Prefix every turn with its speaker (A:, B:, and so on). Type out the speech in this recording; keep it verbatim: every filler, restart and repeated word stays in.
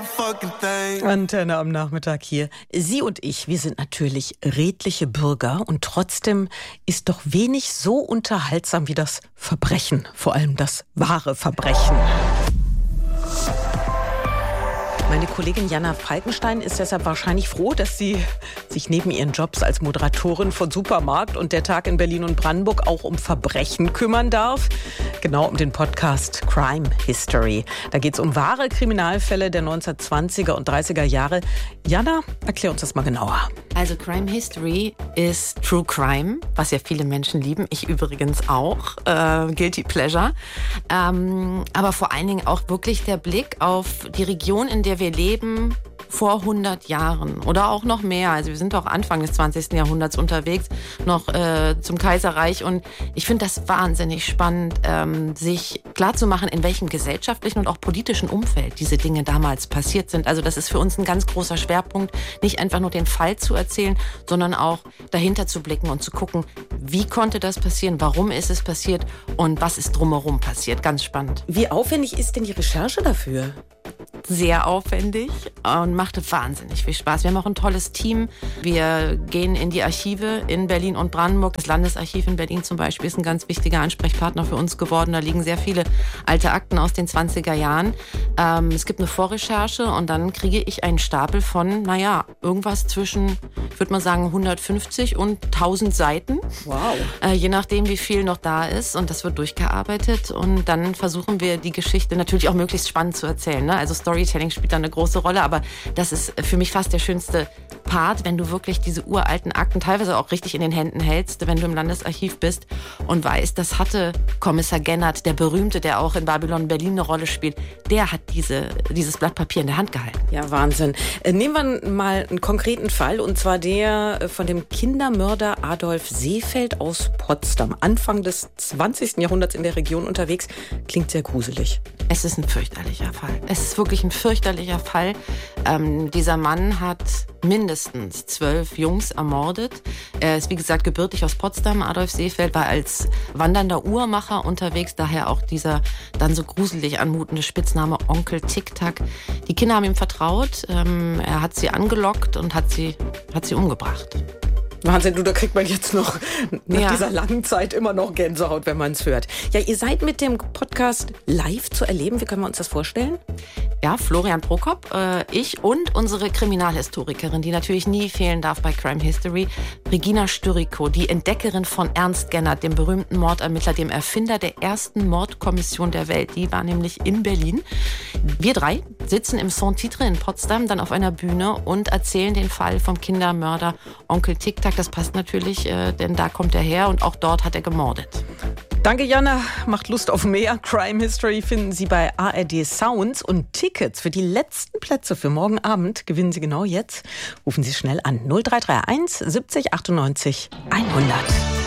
A: motherfucking thing.
B: Antenne am Nachmittag hier. Sie und ich, wir sind natürlich redliche Bürger und trotzdem ist doch wenig so unterhaltsam wie das Verbrechen, vor allem das wahre Verbrechen. Meine Kollegin Jana Falkenstein ist deshalb wahrscheinlich froh, dass sie sich neben ihren Jobs als Moderatorin von Supermarkt und der Tag in Berlin und Brandenburg auch um Verbrechen kümmern darf. Genau um den Podcast Crime History. Da geht es um wahre Kriminalfälle der neunzehnhundertzwanziger und dreißiger Jahre. Jana, erklär uns das mal genauer.
C: Also Crime History ist True Crime, was ja viele Menschen lieben. Ich übrigens auch. Äh, Guilty Pleasure. Ähm, aber vor allen Dingen auch wirklich der Blick auf die Region, in der wir leben, vor hundert Jahren oder auch noch mehr. Also wir sind auch Anfang des zwanzigsten Jahrhunderts unterwegs, noch äh, zum Kaiserreich. Und ich finde das wahnsinnig spannend, ähm, sich klarzumachen, in welchem gesellschaftlichen und auch politischen Umfeld diese Dinge damals passiert sind. Also das ist für uns ein ganz großer Schwerpunkt, nicht einfach nur den Fall zu erzählen, sondern auch dahinter zu blicken und zu gucken, wie konnte das passieren, warum ist es passiert und was ist drumherum passiert. Ganz spannend.
B: Wie aufwendig ist denn die Recherche dafür?
C: Sehr aufwendig und machte wahnsinnig viel Spaß. Wir haben auch ein tolles Team. Wir gehen in die Archive in Berlin und Brandenburg. Das Landesarchiv in Berlin zum Beispiel ist ein ganz wichtiger Ansprechpartner für uns geworden. Da liegen sehr viele alte Akten aus den zwanziger Jahren. Ähm, es gibt eine Vorrecherche und dann kriege ich einen Stapel von, naja, irgendwas zwischen, ich würde mal sagen, hundertfünfzig und tausend Seiten.
B: Wow.
C: Äh, je nachdem, wie viel noch da ist. Und das wird durchgearbeitet. Und dann versuchen wir, die Geschichte natürlich auch möglichst spannend zu erzählen. Ne? Also Storytelling spielt da eine große Rolle, aber das ist für mich fast der schönste Part, wenn du wirklich diese uralten Akten teilweise auch richtig in den Händen hältst, wenn du im Landesarchiv bist und weißt, das hatte Kommissar Gennert, der Berühmte, der auch in Babylon Berlin eine Rolle spielt, der hat diese, dieses Blatt Papier in der Hand gehalten.
B: Ja, Wahnsinn. Äh, nehmen wir mal einen konkreten Fall, und zwar der von dem Kindermörder Adolf Seefeld aus Potsdam. Anfang des zwanzigsten Jahrhunderts in der Region unterwegs. Klingt sehr gruselig.
C: Es ist ein fürchterlicher Fall. Es ist wirklich ein fürchterlicher Fall. Ähm, dieser Mann hat mindestens zwölf Jungs ermordet. Er ist, wie gesagt, gebürtig aus Potsdam. Adolf Seefeld war als wandernder Uhrmacher unterwegs, daher auch dieser dann so gruselig anmutende Spitzname Onkel Tic-Tac. Die Kinder haben ihm vertraut. Ähm, er hat sie angelockt und hat sie, hat sie umgebracht.
B: Wahnsinn, du, da kriegt man jetzt noch nach
C: ja.
B: dieser langen Zeit immer noch Gänsehaut, wenn man es hört. Ja, ihr seid mit dem Podcast live zu erleben. Wie können wir uns das vorstellen?
C: Ja, Florian Prokop, äh, ich und unsere Kriminalhistorikerin, die natürlich nie fehlen darf bei Crime History, Regina Styriko, die Entdeckerin von Ernst Gennert, dem berühmten Mordermittler, dem Erfinder der ersten Mordkommission der Welt. Die war nämlich in Berlin. Wir drei sitzen im Saint-Titre in Potsdam, dann auf einer Bühne und erzählen den Fall vom Kindermörder Onkel Tic-Tac. Das passt natürlich, äh, denn da kommt er her und auch dort hat er gemordet.
B: Danke, Jana. Macht Lust auf mehr. Crime History finden Sie bei A R D Sounds. Und Tickets für die letzten Plätze für morgen Abend gewinnen Sie genau jetzt. Rufen Sie schnell an null drei drei eins siebzig achtundneunzig hundert.